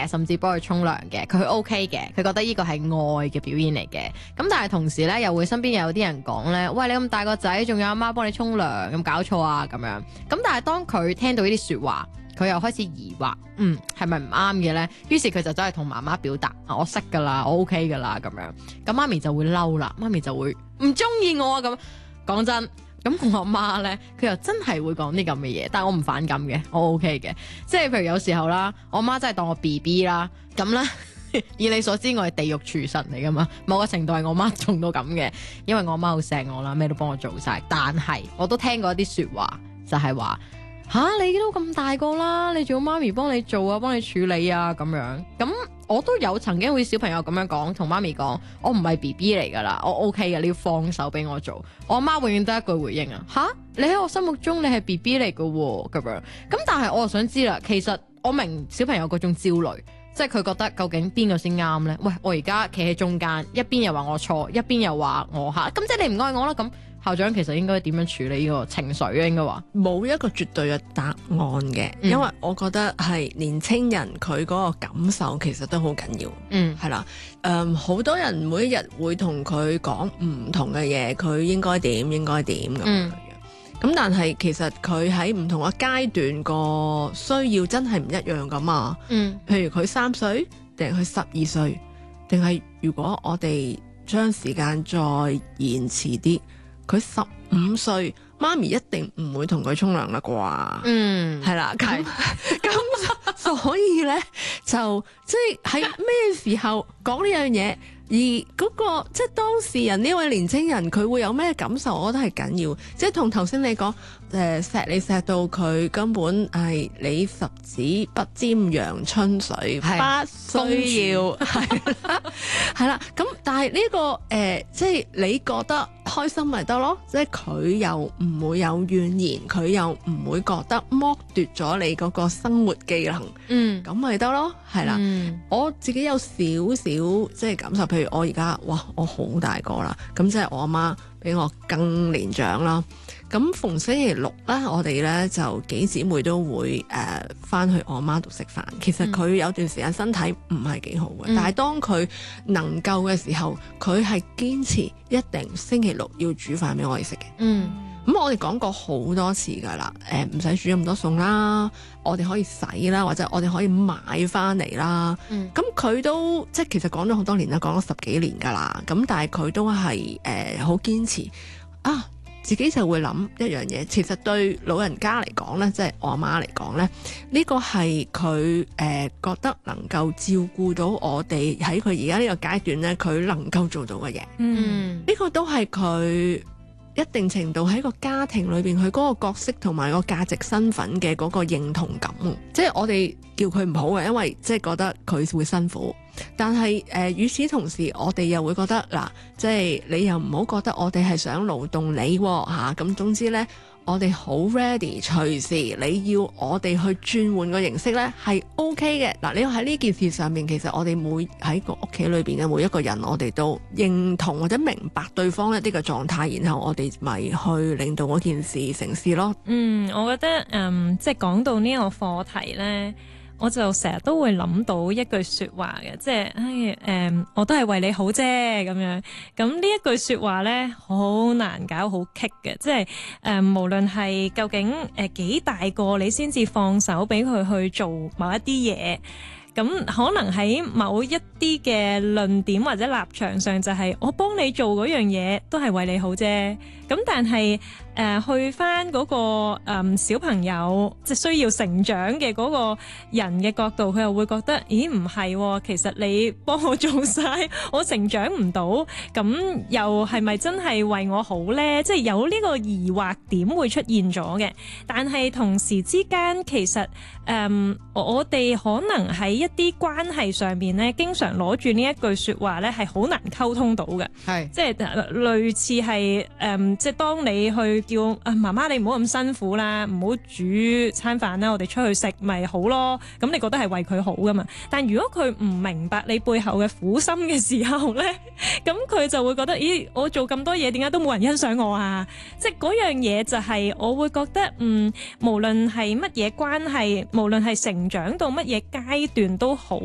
嘅，甚至幫佢沖涼嘅，佢 OK 嘅，佢覺得呢個係愛嘅表現嚟嘅。咁但係同時咧，又會身邊有啲人講咧，喂，你咁大個仔，仲有阿媽幫你沖涼，咁搞錯啊咁樣。咁但係當佢聽到呢啲説話，佢又開始疑惑，係咪唔啱嘅咧？於是佢就走去同媽媽表達，我識噶啦，我 OK 噶啦咁樣。咁媽咪就會嬲啦，媽咪就會唔中意我啊咁。講真。咁我阿媽咧，佢又真係會講啲咁嘅嘢，但係我唔反感嘅，我 OK 嘅。即係譬如有時候啦，我媽真係當我 BB 啦，咁咧以你所知，我係地獄廚神嚟噶嘛，某個程度係我媽重到咁嘅，因為我阿媽好錫我啦，咩都幫我做晒。但係我都聽過一啲説話，就係話你都咁大個啦，你仲要媽咪幫你做啊，幫你處理啊咁樣。咁我都有曾經會小朋友咁樣講，同媽咪講，我唔係 BB 嚟噶啦，我 OK 嘅，你要放手俾我做。我阿媽永遠得一句回應啊，你喺我心目中你係 BB 嚟噶喎咁樣。咁但係我又想知啦，其實我明小朋友嗰種焦慮，即係佢覺得究竟邊個先啱呢？喂，我而家企喺中間，一邊又話我錯，一邊又話我咁即係你唔愛我啦。咁校長其實應該點樣處理呢個情緒咧？應該話冇一個絕對嘅答案嘅，因為我覺得係年青人佢嗰個感受其實都好緊要，係啦，好多人每一日會同佢講唔同嘅嘢，佢應該點咁樣。咁但係其實佢喺唔同嘅階段個需要真係唔一樣噶嘛。譬如佢3歲，定係佢12歲，定係如果我哋將時間再延遲啲，佢15歲，媽咪一定唔會同佢沖涼啦啩。係啦，咁所以咧就即係喺咩時候講呢樣嘢？而嗰個即係當事人呢位年青人，佢會有咩感受？我覺得係緊要，即係同頭先你講錫你錫到佢根本係你十指不沾陽春水，不需要係啦。咁但係呢個即係你覺得開心咪得咯？即係佢又唔會有怨言，佢又唔會覺得剝奪咗你嗰個生活技能，咁咪得咯？係啦，我自己有少少即係感受，譬如我而家我好大個啦，咁即係我阿媽比我更年長啦。咁逢星期六咧，我哋咧就幾姊妹都會翻去我阿媽度食飯。其實佢有段時間身體唔係幾好嘅，但係當佢能夠嘅時候，佢係堅持一定星期六要煮飯俾我哋食嘅。咁我哋講過好多次㗎啦，唔使煮咁多餸啦，我哋可以洗啦，或者我哋可以買翻嚟啦。咁佢都即係其實講咗好多年啦，講咗10幾年㗎啦。咁但係佢都係好堅持啊！自己就會諗一樣嘢，其實對老人家嚟講呢，即係我阿媽嚟講呢，呢個係佢覺得能夠照顧到我哋喺佢而家呢個階段呢，佢能夠做到嘅嘢。呢個都係佢一定程度喺個家庭裏邊，佢嗰個角色同埋個價值身份嘅嗰個認同感。即係我哋叫佢唔好嘅，因為即係覺得佢會辛苦。但係與此同時，我哋又會覺得嗱，即係你又唔好覺得我哋係想勞動你嚇。咁總之呢，我哋好 ready，隨時你要我哋去轉換個形式呢係 OK 嘅。嗱，你喺呢件事上面，其實我哋喺個屋企裏邊嘅每一個人，我哋都認同或者明白對方一啲嘅狀態，然後我哋咪去令到嗰件事成事咯。 我覺得即係講到呢個課題呢，我就成日都會諗到一句説話嘅，即係我都係為你好啫咁樣。咁呢一句説話咧，好難搞，好棘嘅。即係無論係究竟幾大個，你先至放手俾佢去做某一啲嘢。咁可能喺某一啲嘅論點或者立場上，就係我幫你做嗰樣嘢都係為你好啫。咁但係去翻嗰個小朋友即係需要成長嘅嗰個人嘅角度，佢又會覺得，咦唔係喎，其實你幫我做晒，我成長唔到，咁又係咪真係為我好呢？即係有呢個疑惑點會出現咗嘅。但係同時之間，其實我哋可能喺一啲關係上面咧，經常攞住呢一句説話咧，係好難溝通到嘅。係即係類似係即係當你去叫媽媽你唔好咁辛苦啦，唔好煮餐飯啦，我哋出去食咪好咯。咁你覺得係為佢好噶嘛？但如果佢唔明白你背後嘅苦心嘅時候咧，咁佢就會覺得，咦，我做咁多嘢，點解都冇人欣賞我啊？即係嗰樣嘢就係我會覺得，無論係乜嘢關係，無論係成長到乜嘢階段都好